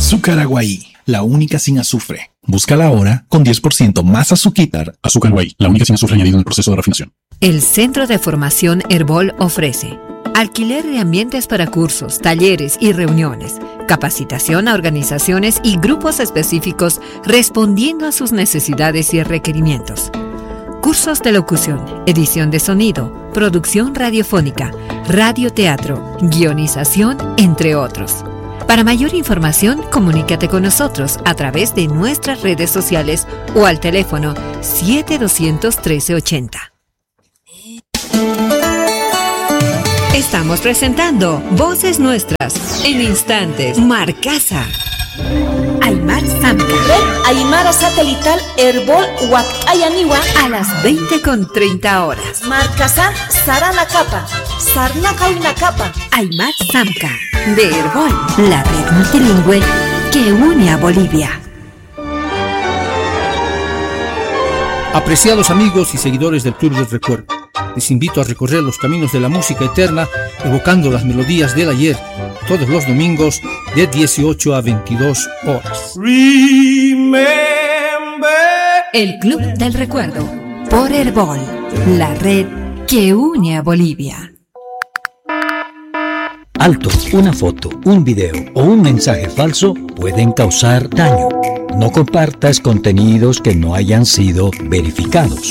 Azúcar Aguaí, la única sin azufre. Búscala ahora con 10% más azuquitar. Azúcar Aguaí, la única sin azufre añadido en el proceso de refinación. El Centro de Formación Herbol ofrece alquiler de ambientes para cursos, talleres y reuniones, capacitación a organizaciones y grupos específicos respondiendo a sus necesidades y requerimientos. Cursos de locución, edición de sonido, producción radiofónica, radioteatro, guionización, entre otros. Para mayor información, comunícate con nosotros a través de nuestras redes sociales o al teléfono 7200-1380. Estamos presentando Voces Nuestras. En instantes, Marcasa. Aymar Samca. Red Aymara Satelital Herbol Huacayaniwa. A las 20:30. Marcasa Sarana Capa. Sarnaca Capa. Aymar Samca. De Herbol, la red multilingüe que une a Bolivia. Apreciados amigos y seguidores del Club del Recuerdo, les invito a recorrer los caminos de la música eterna, evocando las melodías del ayer, todos los domingos de 18 a 22 horas. Remember. El Club del Recuerdo, por Herbol, la red que une a Bolivia. Alto, una foto, un video o un mensaje falso pueden causar daño. No compartas contenidos que no hayan sido verificados.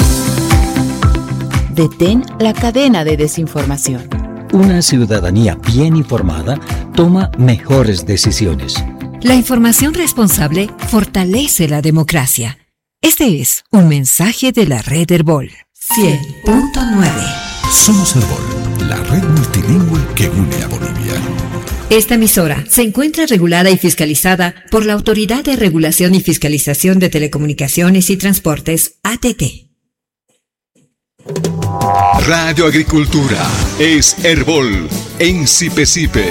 Detén la cadena de desinformación. Una ciudadanía bien informada toma mejores decisiones. La información responsable fortalece la democracia. Este es un mensaje de la red Herbol 100.9. Somos Herbol, la red multilingüe que une a Bolivia. Esta emisora se encuentra regulada y fiscalizada por la Autoridad de Regulación y Fiscalización de Telecomunicaciones y Transportes, ATT. Radio Agricultura es Herbol en Sipe.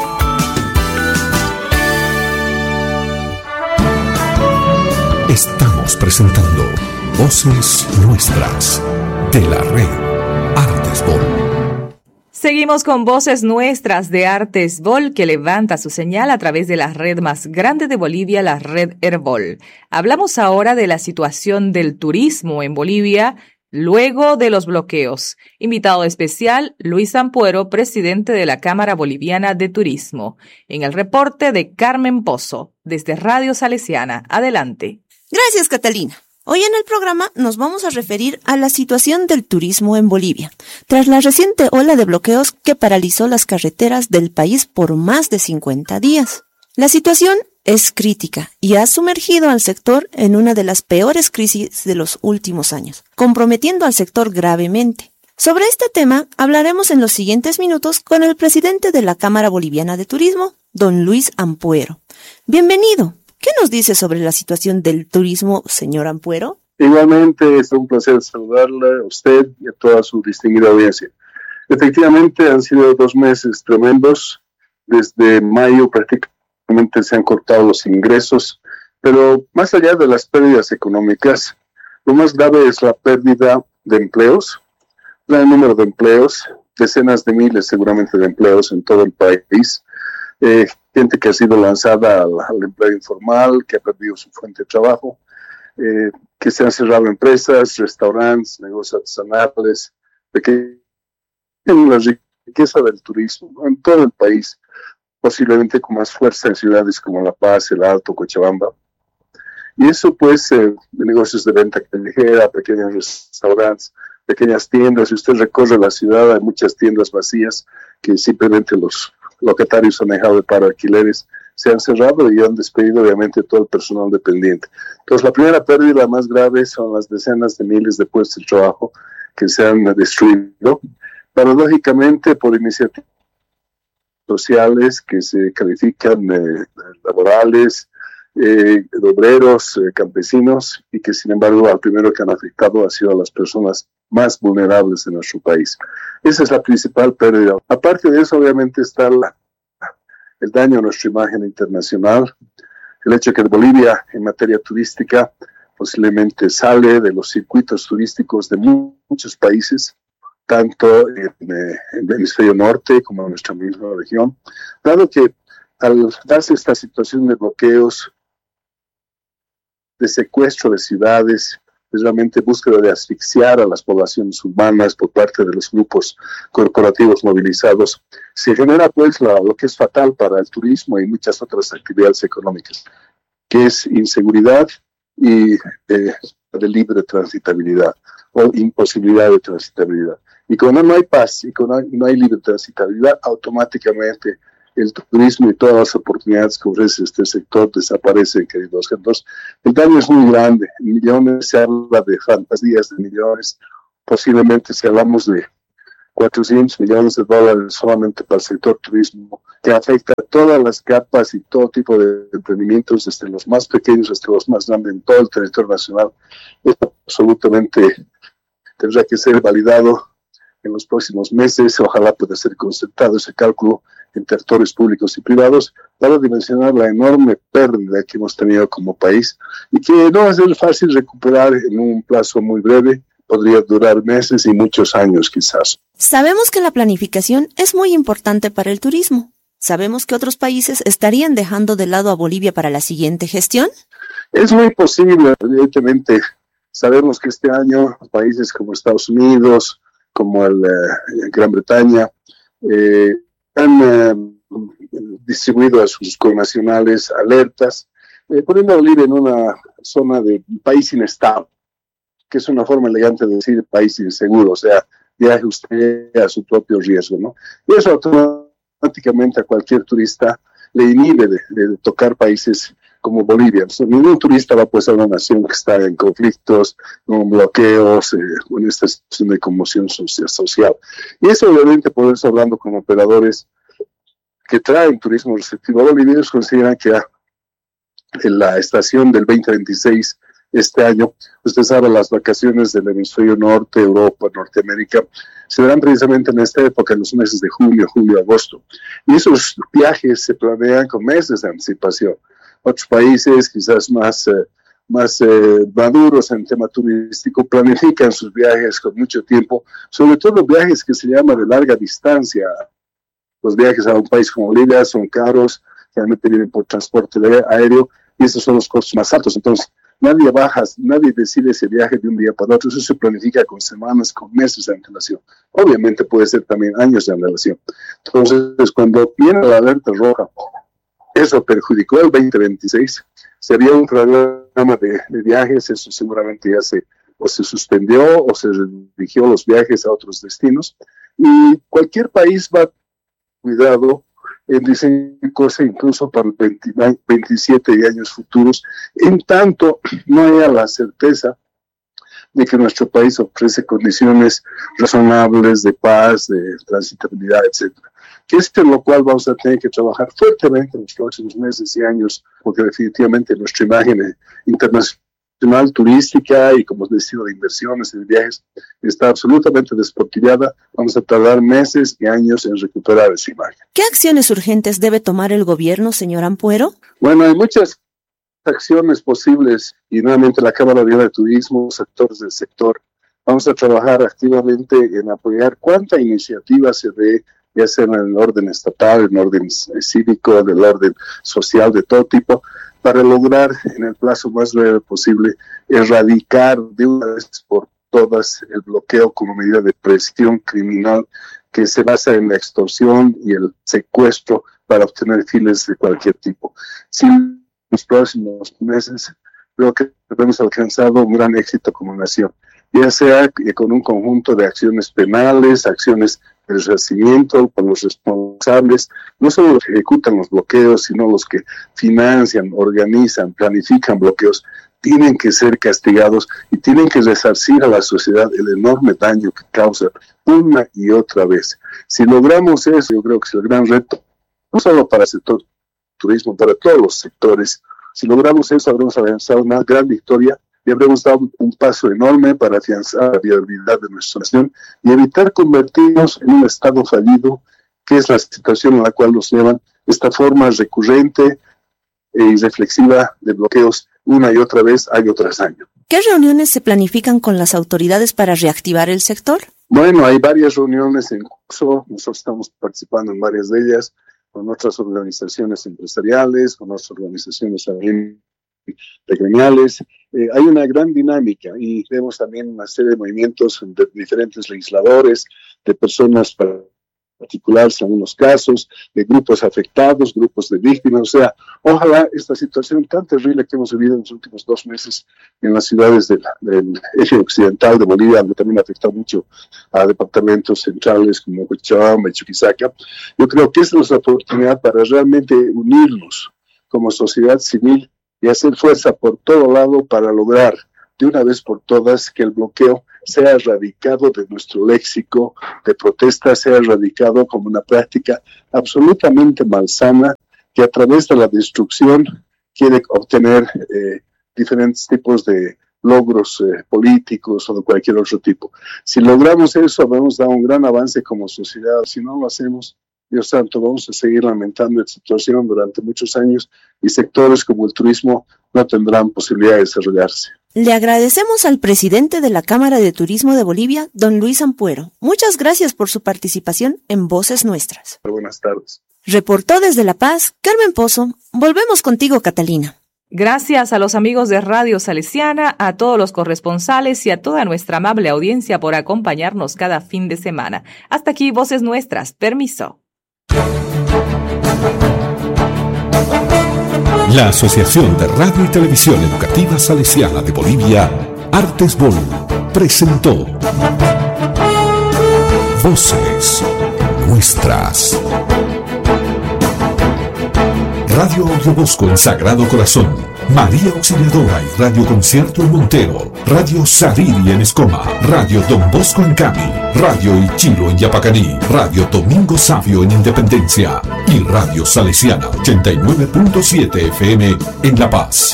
Estamos presentando Voces Nuestras de la red Artesbol. Seguimos con Voces Nuestras de Artesbol, que levanta su señal a través de la red más grande de Bolivia, la red Herbol. Hablamos ahora de la situación del turismo en Bolivia luego de los bloqueos. Invitado especial, Luis Ampuero, presidente de la Cámara Boliviana de Turismo. En el reporte de Carmen Pozo, desde Radio Salesiana. Adelante. Gracias, Catalina. Hoy en el programa nos vamos a referir a la situación del turismo en Bolivia, tras la reciente ola de bloqueos que paralizó las carreteras del país por más de 50 días. La situación es crítica y ha sumergido al sector en una de las peores crisis de los últimos años, comprometiendo al sector gravemente. Sobre este tema hablaremos en los siguientes minutos con el presidente de la Cámara Boliviana de Turismo, don Luis Ampuero. Bienvenido. ¿Qué nos dice sobre la situación del turismo, señor Ampuero? Igualmente, es un placer saludarle a usted y a toda su distinguida audiencia. Efectivamente, han sido 2 meses tremendos. Desde mayo prácticamente se han cortado los ingresos, pero más allá de las pérdidas económicas, lo más grave es la pérdida de empleos, el número de empleos, decenas de miles seguramente de empleos en todo el país. Gente que ha sido lanzada al empleo informal, que ha perdido su fuente de trabajo, que se han cerrado empresas, restaurantes, negocios artesanales, en la riqueza del turismo en todo el país, posiblemente con más fuerza en ciudades como La Paz, El Alto, Cochabamba. Y eso pues, negocios de venta callejera, pequeños restaurantes, pequeñas tiendas. Si usted recorre la ciudad, hay muchas tiendas vacías que simplemente los locatarios han dejado de pagar alquileres, se han cerrado y han despedido obviamente todo el personal dependiente. Entonces la primera pérdida más grave son las decenas de miles de puestos de trabajo que se han destruido, paradójicamente por iniciativas sociales que se califican laborales, de obreros, campesinos, y que sin embargo al primero que han afectado ha sido a las personas más vulnerables de nuestro país. Esa es la principal pérdida. Aparte de eso, obviamente, está el daño a nuestra imagen internacional, el hecho de que Bolivia, en materia turística, posiblemente sale de los circuitos turísticos de muchos países, tanto en el hemisferio norte como en nuestra misma región, dado que al darse esta situación de bloqueos, de secuestro de ciudades, realmente búsqueda de asfixiar a las poblaciones urbanas por parte de los grupos corporativos movilizados, se genera pues lo que es fatal para el turismo y muchas otras actividades económicas, que es inseguridad y de libre transitabilidad o imposibilidad de transitabilidad. Y cuando no hay paz y cuando no hay libre transitabilidad, automáticamente el turismo y todas las oportunidades que ofrece este sector desaparecen, queridos. Entonces, el daño es muy grande. En millones se habla de fantasías de millones. Posiblemente si hablamos de 400 millones de dólares solamente para el sector turismo, que afecta a todas las capas y todo tipo de emprendimientos, desde los más pequeños hasta los más grandes en todo el territorio nacional, es absolutamente, tendrá que ser validado en los próximos meses. Ojalá pueda ser concertado ese cálculo en territorios públicos y privados para dimensionar la enorme pérdida que hemos tenido como país y que no va a ser fácil recuperar en un plazo muy breve. Podría durar meses y muchos años quizás. Sabemos que la planificación es muy importante para el turismo. ¿Sabemos que otros países estarían dejando de lado a Bolivia para la siguiente gestión? Es muy posible, evidentemente. Sabemos que este año países como Estados Unidos, como Gran Bretaña, han distribuido a sus connacionales alertas, poniendo a Bolivia en una zona de país inestable, que es una forma elegante de decir país inseguro, o sea, viaje usted a su propio riesgo, ¿no? Y eso automáticamente a cualquier turista le inhibe de tocar países como Bolivia. Entonces, ningún turista va a poder a una nación que está en conflictos, con bloqueos, en esta situación de conmoción social. Y eso obviamente por eso hablando con operadores que traen turismo receptivo a Bolivia, ellos consideran que en la estación del 2026 este año, usted sabe, las vacaciones del hemisferio norte, Europa, Norteamérica, se verán precisamente en esta época, en los meses de julio, agosto. Y esos viajes se planean con meses de anticipación. Otros países, quizás más maduros en tema turístico, planifican sus viajes con mucho tiempo, sobre todo viajes que se llaman de larga distancia. Los viajes a un país como Bolivia son caros, generalmente vienen por transporte aéreo, y esos son los costos más altos. Entonces, nadie decide ese viaje de un día para otro, eso se planifica con semanas, con meses de antelación. Obviamente puede ser también años de antelación. Entonces, cuando viene la alerta roja, eso perjudicó el 2026, sería un programa de viajes, eso seguramente ya se suspendió o se dirigió los viajes a otros destinos, y cualquier país va cuidado en diseñar cosas incluso para los 27 años futuros, en tanto no haya la certeza de que nuestro país ofrece condiciones razonables de paz, de transitabilidad, etcétera. Que es en lo cual vamos a tener que trabajar fuertemente en los próximos meses y años, porque definitivamente nuestra imagen internacional, turística y como destino de inversiones y de viajes está absolutamente desportillada. Vamos a tardar meses y años en recuperar esa imagen. ¿Qué acciones urgentes debe tomar el gobierno, señor Ampuero? Bueno, hay muchas acciones posibles y nuevamente la Cámara de Turismo, sectores del sector, vamos a trabajar activamente en apoyar cuánta iniciativa se dé, ya sea en el orden estatal, en el orden cívico, en el orden social, de todo tipo, para lograr en el plazo más breve posible erradicar de una vez por todas el bloqueo como medida de presión criminal que se basa en la extorsión y el secuestro para obtener fines de cualquier tipo. Si en los próximos meses creo que hemos alcanzado un gran éxito como nación, ya sea con un conjunto de acciones penales, acciones de resarcimiento con los responsables, no solo los que ejecutan los bloqueos, sino los que financian, organizan, planifican bloqueos, tienen que ser castigados y tienen que resarcir a la sociedad el enorme daño que causa una y otra vez. Si logramos eso, yo creo que es el gran reto, no solo para el sector turismo, para todos los sectores. Si logramos eso, habremos avanzado una gran victoria y habremos dado un paso enorme para afianzar la viabilidad de nuestra nación y evitar convertirnos en un estado fallido, que es la situación en la cual nos llevan esta forma recurrente e irreflexiva de bloqueos una y otra vez, año tras año. ¿Qué reuniones se planifican con las autoridades para reactivar el sector? Bueno, hay varias reuniones en curso, nosotros estamos participando en varias de ellas. con otras organizaciones empresariales, con otras organizaciones también gremiales. Hay una gran dinámica y vemos también una serie de movimientos de diferentes legisladores, de personas particulares en algunos casos, de grupos afectados, grupos de víctimas. O sea, ojalá esta situación tan terrible que hemos vivido en los últimos 2 meses en las ciudades del eje occidental de Bolivia, donde también ha afectado mucho a departamentos centrales como Cochabamba y Chuquisaca, yo creo que esta es la oportunidad para realmente unirnos como sociedad civil y hacer fuerza por todo lado para lograr de una vez por todas que el bloqueo sea erradicado de nuestro léxico de protesta, sea erradicado como una práctica absolutamente malsana que a través de la destrucción quiere obtener diferentes tipos de logros políticos o de cualquier otro tipo. Si logramos eso, vamos a dar un gran avance como sociedad. Si no lo hacemos, Dios santo, vamos a seguir lamentando esta situación durante muchos años y sectores como el turismo no tendrán posibilidad de desarrollarse. Le agradecemos al presidente de la Cámara de Turismo de Bolivia, don Luis Ampuero. Muchas gracias por su participación en Voces Nuestras. Buenas tardes. Reportó desde La Paz, Carmen Pozo. Volvemos contigo, Catalina. Gracias a los amigos de Radio Salesiana, a todos los corresponsales y a toda nuestra amable audiencia por acompañarnos cada fin de semana. Hasta aquí Voces Nuestras. Permiso. La Asociación de Radio y Televisión Educativa Salesiana de Bolivia, Artesbol, presentó Voces Nuestras. Radio Audiobosco en Sagrado Corazón, María Auxiliadora y Radio Concierto en Montero, Radio Sariri en Escoma, Radio Don Bosco en Cami, Radio Ichilo en Yapacaní, Radio Domingo Sabio en Independencia y Radio Salesiana 89.7 FM en La Paz.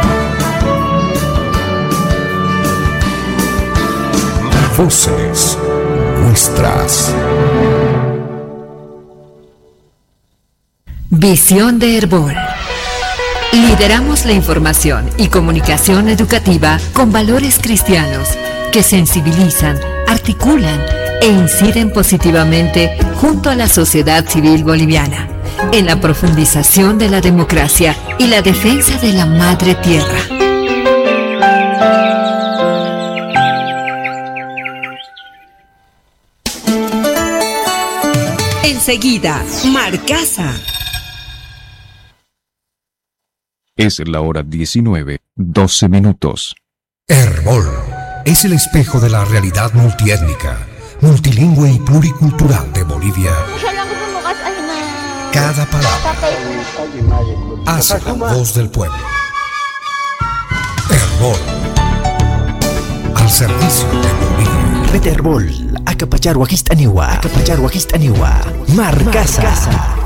Voces Nuestras. Visión de Herbol. Lideramos la información y comunicación educativa con valores cristianos que sensibilizan, articulan e inciden positivamente junto a la sociedad civil boliviana en la profundización de la democracia y la defensa de la madre tierra. Enseguida, Marcasa. Es la hora 19:12. Herbol es el espejo de la realidad multiétnica, multilingüe y pluricultural de Bolivia. Cada palabra hace la voz del pueblo. Herbol, al servicio de Bolivia. Red Herbol, Acapachar Huajist Aniwa, Marcasa.